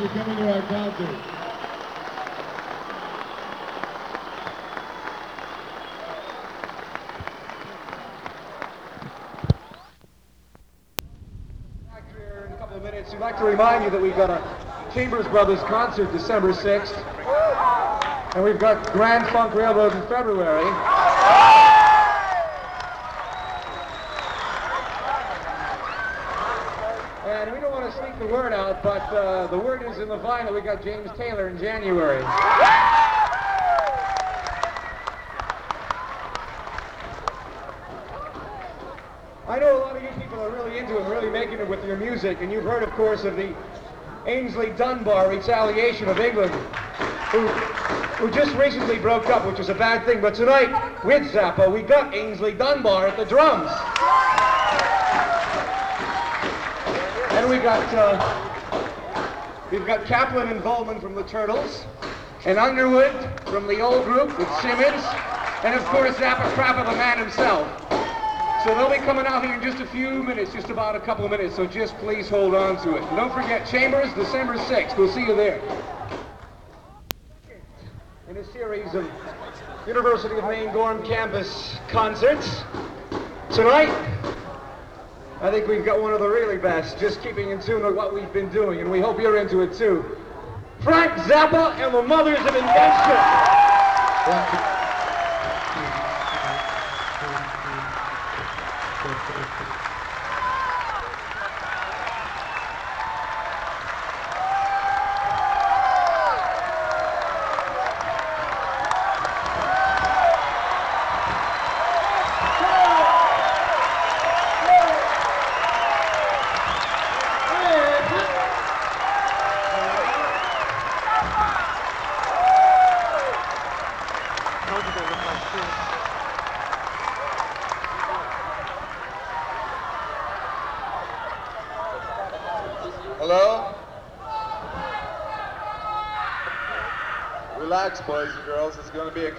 for coming to our concert. Back here in a couple of minutes, we'd like to remind you that we've got a Chambers Brothers concert December 6th, and we've got Grand Funk Railroad in February. And we don't want to sneak the word out, but the word is in the vine that we got James Taylor in January. I know a lot of you people are really into it, really making it with your music, and you've heard, of course, of the Ainsley Dunbar retaliation of England, who just recently broke up, which was a bad thing. But tonight, with Zappa, we got Ainsley Dunbar at the drums. And we've got Kaplan and Volman from the Turtles, and Underwood from the old group with Simmons, and of course Zappa Crappa, the man himself. So they'll be coming out here in just a few minutes, just about a couple of minutes, so just please hold on to it. And don't forget, Chambers, December 6th, we'll see you there. In a series of University of Maine Gorham campus concerts, tonight, I think we've got one of the really best, just keeping in tune with what we've been doing, and we hope you're into it too. Frank Zappa and the Mothers of Invention. Hello? Relax, boys and girls. It's going to be a